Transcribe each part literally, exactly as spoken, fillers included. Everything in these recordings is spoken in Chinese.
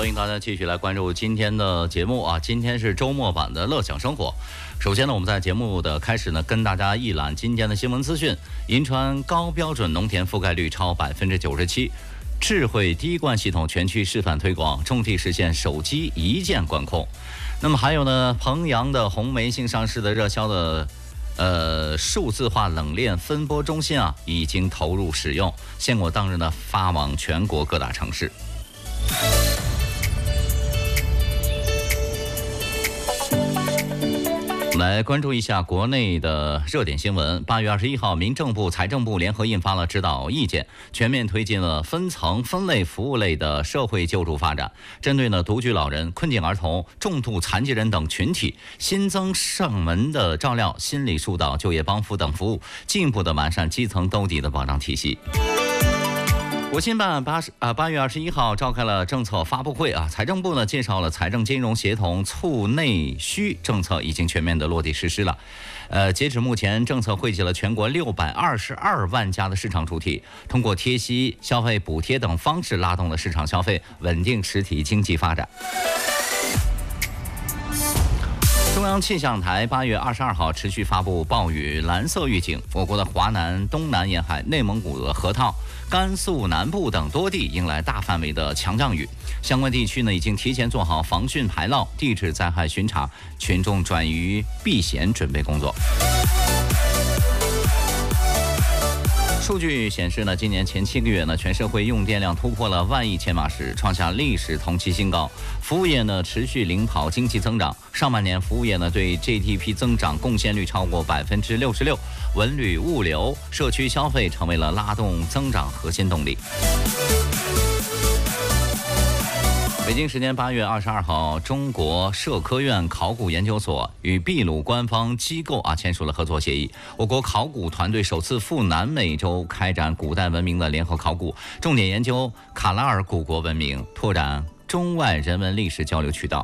欢迎大家继续来关注今天的节目啊！今天是周末版的乐享生活。首先呢，我们在节目的开始呢，跟大家一览今天的新闻资讯。银川高标准农田覆盖率超百分之九十七，智慧滴灌系统全区示范推广，种地实现手机一键管控。那么还有呢，衡阳的红梅新上市的热销的。呃，数字化冷链分拨中心啊，已经投入使用，现果当日呢发往全国各大城市。来关注一下国内的热点新闻。八月二十一号，民政部、财政部联合印发了指导意见，全面推进了分层分类服务类的社会救助发展。针对呢独居老人、困境儿童、重度残疾人等群体，新增上门的照料、心理疏导、就业帮扶等服务，进一步的完善基层兜底的保障体系。国新办八十啊八月二十一号召开了政策发布会啊，财政部呢介绍了财政金融协同促内需政策已经全面的落地实施了。呃，截止目前，政策惠及了全国六百二十二万家的市场主体，通过贴息、消费补贴等方式拉动了市场消费，稳定实体经济发展。中央气象台八月二十二号持续发布暴雨蓝色预警，我国的华南、东南沿海、内蒙古的河套、甘肃南部等多地迎来大范围的强降雨，相关地区呢已经提前做好防汛排涝、地质灾害巡查、群众转移避险准备工作。数据显示呢，今年前七个月呢，全社会用电量突破了万亿千瓦时，创下历史同期新高。服务业呢持续领跑经济增长，上半年服务业呢对 G D P 增长贡献率超过百分之六十六，文旅、物流、社区消费成为了拉动增长核心动力。北京时间八月二十二号，中国社科院考古研究所与秘鲁官方机构啊签署了合作协议。我国考古团队首次赴南美洲开展古代文明的联合考古，重点研究卡拉尔古国文明，拓展中外人文历史交流渠道。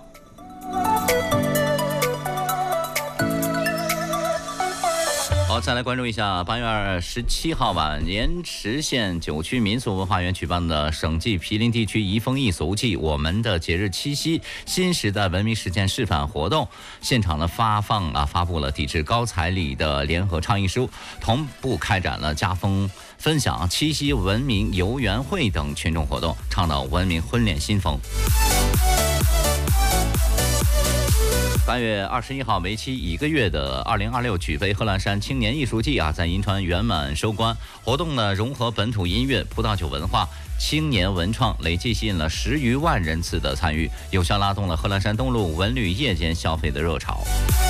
好，再来关注一下八月二十七号晚，盐池县九区民俗文化园举办的省际毗邻地区移风易俗暨我们的节日七夕新时代文明实践示范活动，现场呢发放啊发布了抵制高彩礼的联合倡议书，同步开展了家风分享、七夕文明游园会等群众活动，倡导文明婚恋新风。八月二十一号，为期一个月的二零二六举杯贺兰山青年艺术季啊，在银川圆满收官。活动呢融合本土音乐、葡萄酒文化、青年文创，累计吸引了十余万人次的参与，有效拉动了贺兰山东路文旅夜间消费的热潮。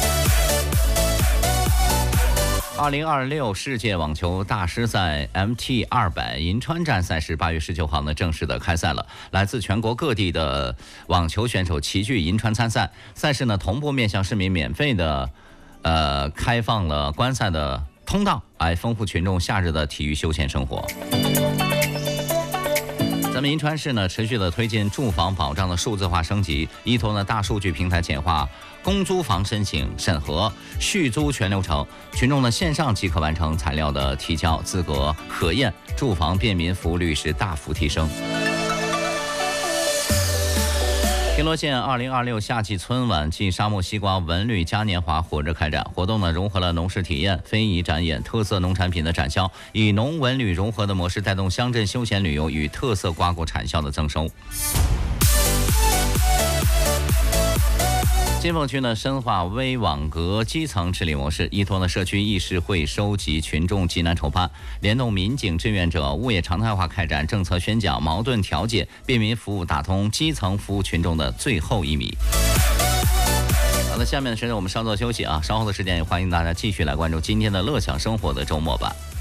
二零二六世界网球大师赛 M T 二百银川站赛事八月十九号呢正式的开赛了，来自全国各地的网球选手齐聚银川参赛。赛事呢同步面向市民免费的呃开放了观赛的通道，来丰富群众夏日的体育休闲生活。咱们银川市呢持续的推进住房保障的数字化升级，依托呢大数据平台简化公租房申请审核、续租全流程，群众呢线上即可完成材料的提交、资格核验，住房便民服务率是大幅提升。平罗县二零二六夏季春晚暨沙漠西瓜文旅嘉年华火热开展，活动呢融合了农事体验、非遗展演、特色农产品的展销，以农文旅融合的模式带动乡镇休闲旅游与特色瓜果产销的增收。金凤区呢深化微网格基层治理模式，依托呢社区议事会收集群众急难愁盼，联动民警志愿者，物业常态化开展政策宣讲、矛盾调解、便民服务，打通基层服务群众的最后一米。好的，下面的时间我们稍作休息啊，稍后的时间也欢迎大家继续来关注今天的乐享生活的周末版。